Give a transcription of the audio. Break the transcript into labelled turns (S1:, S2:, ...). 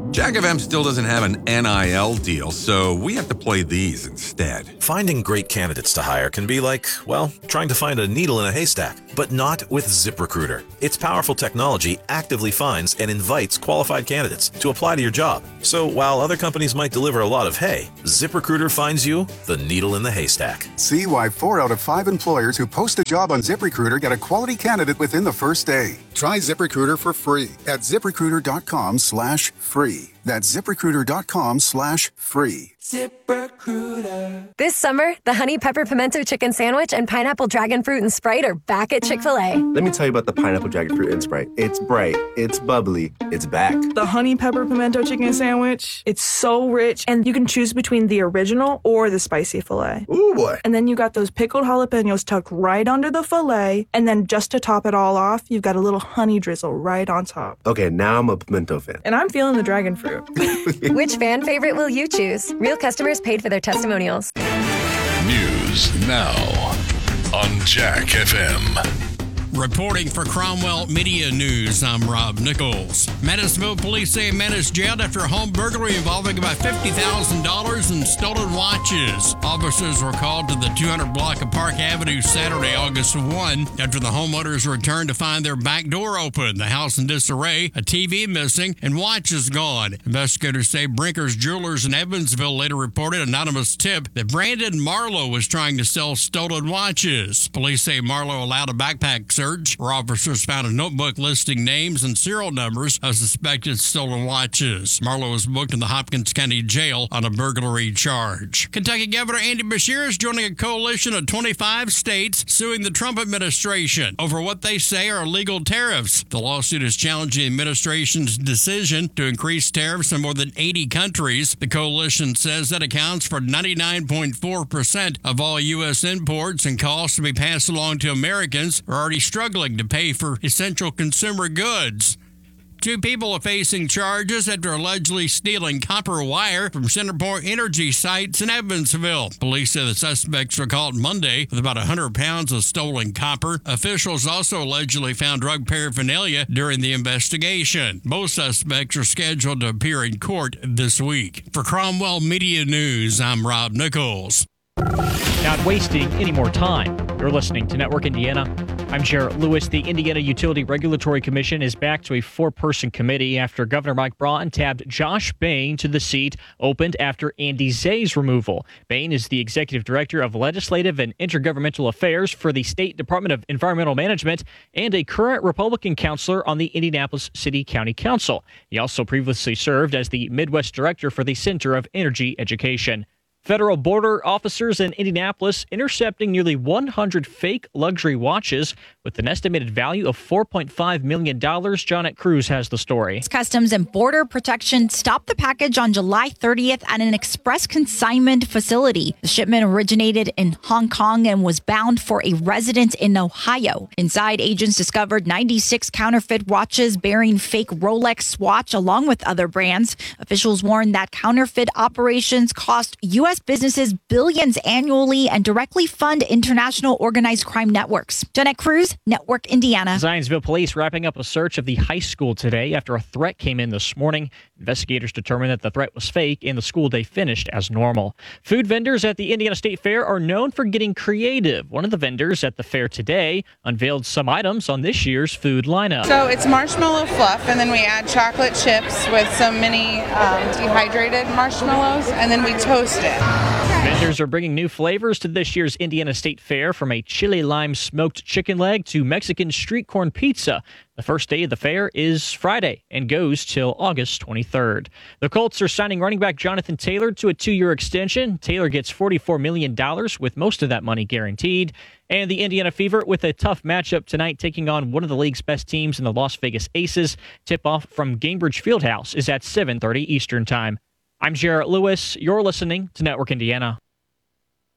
S1: Jack FM still doesn't have an NIL deal, so we have to play these instead.
S2: Finding great candidates to hire can be like, well, trying to find a needle in a haystack, but not with ZipRecruiter. Its powerful technology actively finds and invites qualified candidates to apply to your job. So while other companies might deliver a lot of hay, ZipRecruiter finds you the needle in the haystack.
S3: See why 4 out of 5 employers who post a job on ZipRecruiter get a quality candidate within the first day. Try ZipRecruiter for free at ZipRecruiter.com/free. That's ZipRecruiter.com/free.
S4: ZipRecruiter. This summer, the Honey Pepper Pimento Chicken Sandwich and Pineapple Dragon Fruit and Sprite are back at Chick-fil-A.
S5: Let me tell you about the Pineapple Dragon Fruit and Sprite. It's bright, it's bubbly, it's back.
S6: The Honey Pepper Pimento Chicken Sandwich, it's so rich, and you can choose between the original or the spicy filet.
S5: Ooh, boy.
S6: And then you got those pickled jalapenos tucked right under the filet, and then just to top it all off, you've got a little honey drizzle right on top.
S5: Okay, now I'm a pimento fan.
S6: And I'm feeling the dragon fruit.
S4: Which fan favorite will you choose? Real customers paid for their testimonials.
S7: News now on Jack FM.
S8: Reporting for Cromwell Media News, I'm Rob Nichols. Mattisville police say a man is jailed after a home burglary involving about $50,000 in stolen watches. Officers were called to the 200 block of Park Avenue Saturday, August 1, after the homeowners returned to find their back door open, the house in disarray, a TV missing, and watches gone. Investigators say Brinker's Jewelers in Evansville later reported an anonymous tip that Brandon Marlowe was trying to sell stolen watches. Police say Marlowe allowed a backpack search where officers found a notebook listing names and serial numbers of suspected stolen watches. Marlowe was booked in the Hopkins County Jail on a burglary charge. Kentucky Governor Andy Beshear is joining a coalition of 25 states suing the Trump administration over what they say are illegal tariffs. The lawsuit is challenging the administration's decision to increase tariffs in more than 80 countries. The coalition says that accounts for 99.4% of all U.S. imports, and costs to be passed along to Americans who are already struggling to pay for essential consumer goods. 2 people are facing charges after allegedly stealing copper wire from CenterPoint Energy sites in Evansville. Police say the suspects were caught Monday with about 100 pounds of stolen copper. Officials also allegedly found drug paraphernalia during the investigation. Both suspects are scheduled to appear in court this week. For Cromwell Media News, I'm Rob Nichols.
S9: Not wasting any more time. You're listening to Network Indiana. I'm Jarrett Lewis. The Indiana Utility Regulatory Commission is back to a 4-person committee after Governor Mike Broughton tabbed Josh Bain to the seat opened after Andy Zay's removal. Bain is the Executive Director of Legislative and Intergovernmental Affairs for the State Department of Environmental Management and a current Republican counselor on the Indianapolis City County Council. He also previously served as the Midwest Director for the Center of Energy Education. Federal border officers in Indianapolis intercepting nearly 100 fake luxury watches with an estimated value of $4.5 million. Jonette Cruz has the story.
S10: Customs and Border Protection stopped the package on July 30th at an express consignment facility. The shipment originated in Hong Kong and was bound for a resident in Ohio. Inside, agents discovered 96 counterfeit watches bearing fake Rolex Swatch along with other brands. Officials warned that counterfeit operations cost U.S. businesses billions annually and directly fund international organized crime networks. Jonette Cruz, Network Indiana.
S9: Zionsville police wrapping up a search of the high school today after a threat came in this morning. Investigators determined that the threat was fake and the school day finished as normal. Food vendors at the Indiana State Fair are known for getting creative. One of the vendors at the fair today unveiled some items on this year's food lineup.
S11: So it's marshmallow fluff, and then we add chocolate chips with some mini dehydrated marshmallows, and then we toast it.
S9: Vendors are bringing new flavors to this year's Indiana State Fair, from a chili lime smoked chicken leg to Mexican street corn pizza. The first day of the fair is Friday and goes till August 23rd. The Colts are signing running back Jonathan Taylor to a 2-year extension. Taylor gets $44 million, with most of that money guaranteed. And the Indiana Fever with a tough matchup tonight, taking on one of the league's best teams in the Las Vegas Aces. Tip-off from Gainbridge Fieldhouse is at 7:30 Eastern Time. I'm Jarrett Lewis. You're listening to Network Indiana.